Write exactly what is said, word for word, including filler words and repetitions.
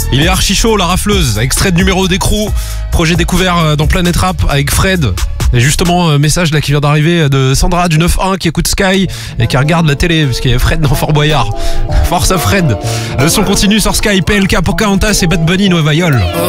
Il est archi chaud, la rafleuse, extrait de numéro d'écrou, projet découvert dans Planète Rap avec Fred. Et justement, message là qui vient d'arriver de Sandra du neuf un qui écoute Sky et qui regarde la télé parce qu'il y a Fred dans Fort Boyard. Force à Fred. Le son continue sur Sky, P L K, Pocahontas et Bad Bunny, Nueva York.